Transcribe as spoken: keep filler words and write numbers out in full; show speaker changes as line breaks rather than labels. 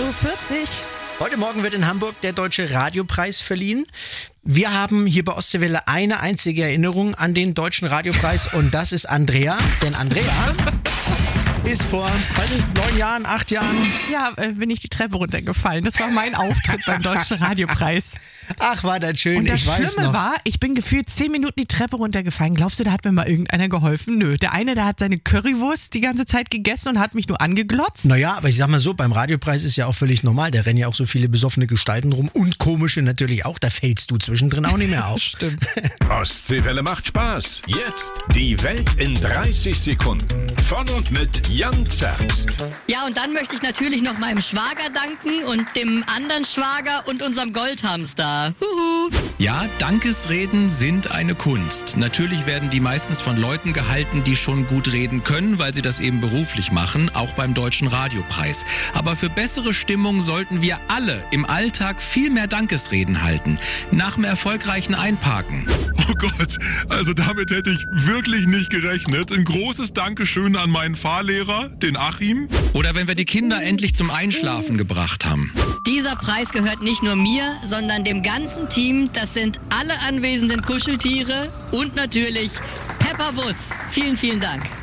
Uhr vierzig.
Heute Morgen wird in Hamburg der Deutsche Radiopreis verliehen. Wir haben hier bei Ostseewelle eine einzige Erinnerung an den Deutschen Radiopreis und das ist Andrea. Denn Andrea ist vor, weiß ich, neun Jahren, acht Jahren...
Ja, äh, bin ich die Treppe runtergefallen. Das war mein Auftritt beim Deutschen Radiopreis.
Ach, war das schön,
Und das
ich weiß
Schlimme
noch.
war, ich bin gefühlt zehn Minuten die Treppe runtergefallen. Glaubst du, da hat mir mal irgendeiner geholfen? Nö. Der eine, der hat seine Currywurst die ganze Zeit gegessen und hat mich nur angeglotzt.
Naja, aber ich sag mal so, beim Radiopreis ist ja auch völlig normal. Da rennen ja auch so viele besoffene Gestalten rum und komische natürlich auch. Da fällst du zwischendrin auch nicht mehr auf.
Stimmt.
Ostseewelle macht Spaß. Jetzt die Welt in dreißig Sekunden. Von und mit Jan Zerbst.
Ja, und dann möchte ich natürlich noch meinem Schwager danken und dem anderen Schwager und unserem Goldhamster. Huhu.
Ja, Dankesreden sind eine Kunst. Natürlich werden die meistens von Leuten gehalten, die schon gut reden können, weil sie das eben beruflich machen, auch beim Deutschen Radiopreis. Aber für bessere Stimmung sollten wir alle im Alltag viel mehr Dankesreden halten. Nach dem erfolgreichen Einparken.
Oh Gott, also damit hätte ich wirklich nicht gerechnet. Ein großes Dankeschön an meinen Fahrlehrer, den Achim.
Oder wenn wir die Kinder endlich zum Einschlafen gebracht haben.
Dieser Preis gehört nicht nur mir, sondern dem ganzen Team. Das sind alle anwesenden Kuscheltiere und natürlich Pepper Woods. Vielen, vielen Dank.